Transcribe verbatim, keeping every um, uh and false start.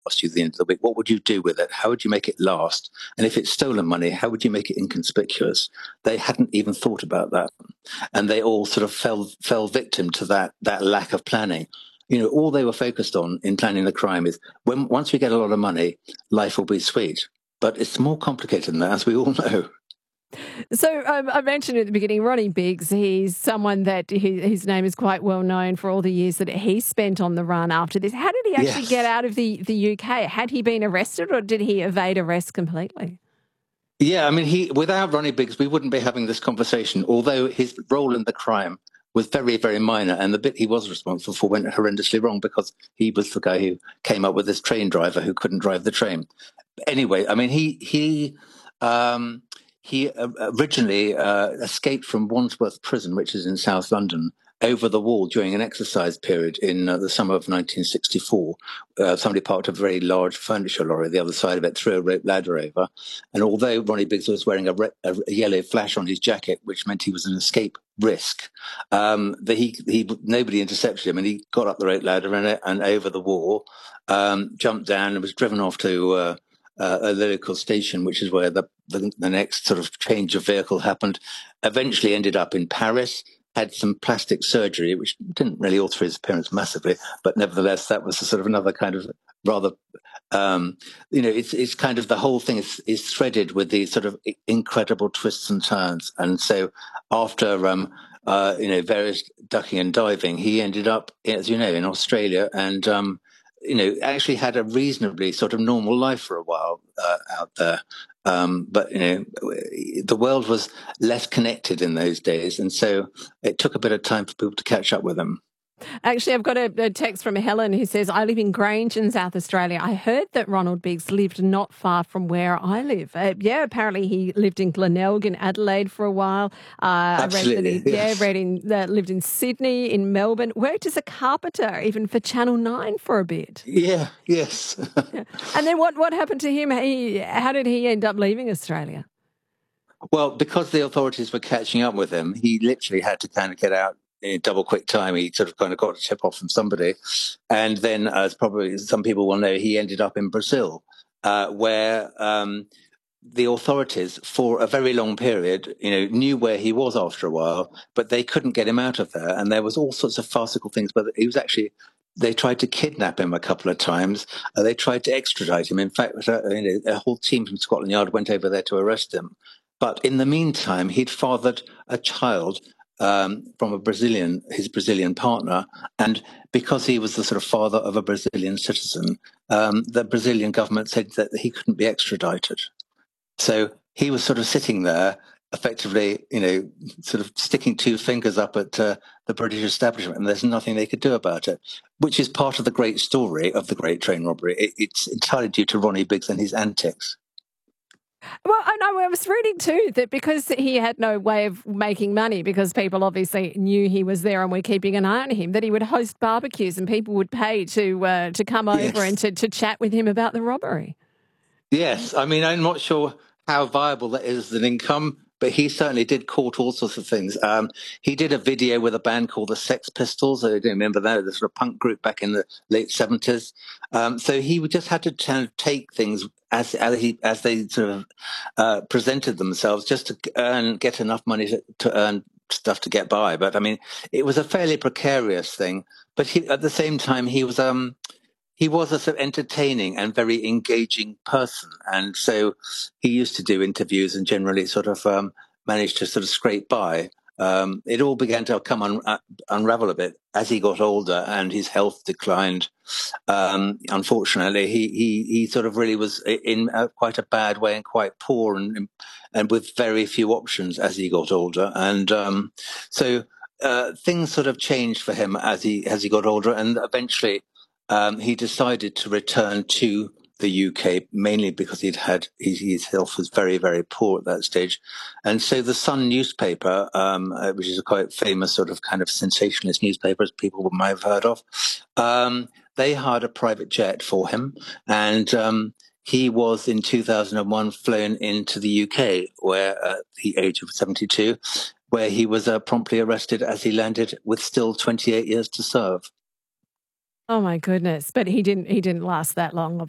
cost you at the end of the week, what would you do with it? How would you make it last? And if it's stolen money, how would you make it inconspicuous? They hadn't even thought about that. And they all sort of fell fell victim to that that lack of planning. You know, all they were focused on in planning the crime is when once we get a lot of money, life will be sweet. But it's more complicated than that, as we all know. So um, I mentioned at the beginning, Ronnie Biggs, he's someone that he, his name is quite well known for all the years that he spent on the run after this. How did he actually Yes. get out of the, the U K? Had he been arrested or did he evade arrest completely? Yeah, I mean, he without Ronnie Biggs, we wouldn't be having this conversation, although his role in the crime was very, very minor, and the bit he was responsible for went horrendously wrong because he was the guy who came up with this train driver who couldn't drive the train. Anyway, I mean, he he um, he originally uh, escaped from Wandsworth Prison, which is in South London, over the wall during an exercise period in uh, the summer of nineteen sixty-four. Uh, somebody parked a very large furniture lorry the other side of it, threw a rope ladder over. And although Ronnie Biggs was wearing a, re- a yellow flash on his jacket, which meant he was an escape risk, um, the, he, he nobody intercepted him, and he got up the rope ladder and, and over the wall, um, jumped down, and was driven off to uh, uh, a local station, which is where the, the the next sort of change of vehicle happened. Eventually, ended up in Paris. Had some plastic surgery, which didn't really alter his appearance massively, but nevertheless, that was a sort of another kind of rather, um, you know, it's it's kind of the whole thing is, is threaded with these sort of incredible twists and turns. And so after, um, uh, you know, various ducking and diving, he ended up, as you know, in Australia and, um, you know, actually had a reasonably sort of normal life for a while uh, out there. Um, but, you know, the world was less connected in those days. And so it took a bit of time for people to catch up with him. Actually, I've got a, a text from Helen who says, I live in Grange in South Australia. I heard that Ronald Biggs lived not far from where I live. Uh, yeah, apparently he lived in Glenelg in Adelaide for a while. Uh, Absolutely, I read that he yes. yeah, read in, uh, lived in Sydney, in Melbourne, worked as a carpenter, even for Channel nine for a bit. Yeah, yes. Yeah. And then what, what happened to him? He, how did he end up leaving Australia? Well, because the authorities were catching up with him, he literally had to kind of get out in double quick time. He sort of kind of got a tip off from somebody. And then, as probably some people will know, he ended up in Brazil, uh, where um, the authorities, for a very long period, you know, knew where he was after a while, but they couldn't get him out of there. And there was all sorts of farcical things, but he was actually... They tried to kidnap him a couple of times. Uh, they tried to extradite him. In fact, uh, you know, a whole team from Scotland Yard went over there to arrest him. But in the meantime, he'd fathered a child um, from a Brazilian, his Brazilian partner. And because he was the sort of father of a Brazilian citizen, um, the Brazilian government said that he couldn't be extradited. So he was sort of sitting there, effectively, you know, sort of sticking two fingers up at uh, the British establishment, and there's nothing they could do about it, which is part of the great story of the Great Train Robbery. It, it's entirely due to Ronnie Biggs and his antics. Well, I know I was reading too that because he had no way of making money, because people obviously knew he was there and were keeping an eye on him, that he would host barbecues and people would pay to uh, to come over yes. and to, to chat with him about the robbery. Yes, I mean, I'm not sure how viable that is as an income, but he certainly did court all sorts of things. Um, he did a video with a band called the Sex Pistols. I don't remember that, the sort of punk group back in the late seventies. Um, so he just had to kind of take things as as, he, as they sort of uh, presented themselves, just to earn, get enough money to, to earn stuff to get by. But I mean, it was a fairly precarious thing. But he, at the same time, he was... Um, He was a sort of entertaining and very engaging person. And so he used to do interviews and generally sort of um, managed to sort of scrape by. Um, it all began to come un- uh, unravel a bit as he got older and his health declined. Um, unfortunately, he, he, he sort of really was in a, quite a bad way and quite poor and, and with very few options as he got older. And um, so uh, things sort of changed for him as he, as he got older, and eventually Um, he decided to return to the U K, mainly because he'd had his, his health was very, very poor at that stage. And so the Sun newspaper, um, uh, which is a quite famous sort of kind of sensationalist newspaper, as people might have heard of, um, they hired a private jet for him. And um, he was in two thousand one flown into the U K, where at the age of seventy-two, where he was uh, promptly arrested as he landed with still twenty-eight years to serve. Oh my goodness! But he didn't. He didn't last that long,